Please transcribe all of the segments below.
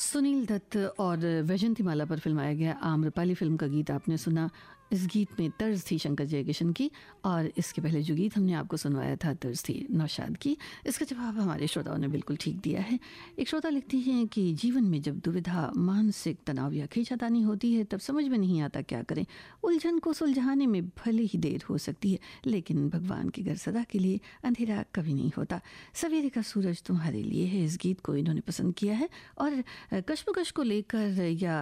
सुनील दत्त और वैजयंतीमाला पर फिल्माया गया आम्रपाली फिल्म का गीत आपने सुना। इस गीत में तर्ज थी शंकर जयकिशन की और इसके पहले जो गीत हमने आपको सुनवाया था तर्ज थी नौशाद की। इसका जवाब हमारे श्रोताओं ने बिल्कुल ठीक दिया है। एक श्रोता लिखती हैं कि जीवन में जब दुविधा, मानसिक तनाव या खींचातानी होती है तब समझ में नहीं आता क्या करें। उलझन को सुलझाने में भले ही देर हो सकती है, लेकिन भगवान के घर सदा के लिए अंधेरा कभी नहीं होता। सवेरे का सूरज तुम्हारे लिए है, इस गीत को इन्होंने पसंद किया है। और कश्मकश को लेकर या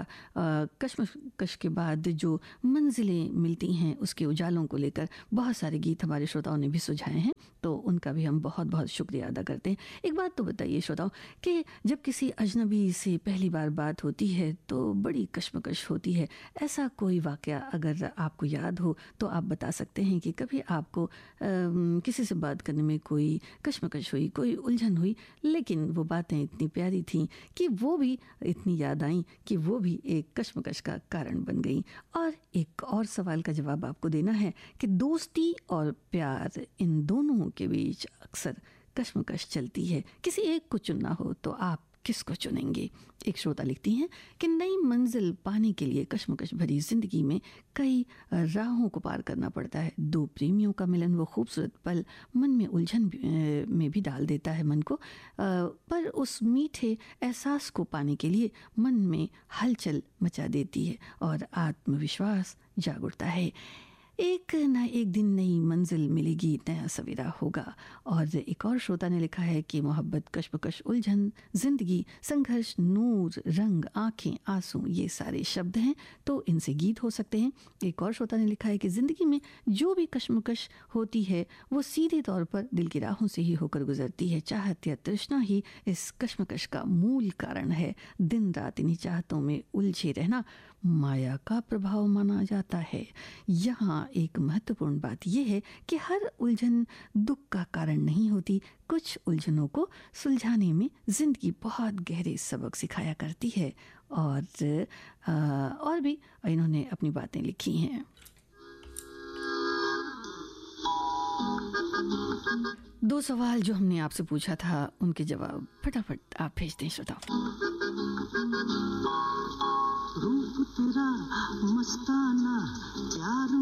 कश्मकश के बाद जो मंजिलें मिलती हैं उसके उजालों को लेकर बहुत सारे गीत हमारे श्रोताओं ने भी सुझाए हैं, तो उनका भी हम बहुत बहुत शुक्रिया अदा करते हैं। एक बात तो बताइए श्रोताओं कि जब किसी अजनबी से पहली बार बात होती है तो बड़ी कश्मकश होती है। ऐसा कोई वाकया अगर आपको याद हो तो आप बता सकते हैं कि कभी आपको किसी से बात करने में कोई कश्मकश हुई, कोई उलझन हुई, लेकिन वो बातें इतनी प्यारी थीं कि वो भी इतनी याद आई कि वो भी एक कश्मकश का कारण बन गई। और एक और सवाल का जवाब आपको देना है कि दोस्ती और प्यार, इन दोनों के बीच अक्सर कश्मकश चलती है। किसी एक को चुनना हो तो आप किसको चुनेंगे? एक श्रोता लिखती हैं कि नई मंजिल पाने के लिए कश्मकश भरी जिंदगी में कई राहों को पार करना पड़ता है। दो प्रेमियों का मिलन वो खूबसूरत पल मन में उलझन में भी डाल देता है मन को, पर उस मीठे एहसास को पाने के लिए मन में हलचल मचा देती है और आत्मविश्वास जाग उठता है। एक ना एक दिन नई मंजिल मिलेगी, नया सवेरा होगा। और एक और श्रोता ने लिखा है कि मोहब्बत, कश्मकश, उलझन, जिंदगी, संघर्ष, नूर, रंग, आंखें, आंसू, ये सारे शब्द हैं तो इनसे गीत हो सकते हैं। एक और श्रोता ने लिखा है कि जिंदगी में जो भी कश्मकश होती है वो सीधे तौर पर दिल की राहों से ही होकर गुजरती है। चाहत या तृष्णा ही इस कश्मकश का मूल कारण है। दिन रात इन्हीं चाहतों में उलझे रहना माया का प्रभाव माना जाता है। यहाँ एक महत्वपूर्ण बात यह है कि हर उलझन दुख का कारण नहीं होती। कुछ उलझनों को सुलझाने में जिंदगी बहुत गहरे सबक सिखाया करती है। और भी इन्होंने अपनी बातें लिखी हैं। दो सवाल जो हमने आपसे पूछा था उनके जवाब फटाफट आप भेज दें श्रोताओं। रूप तेरा मस्ताना, प्यार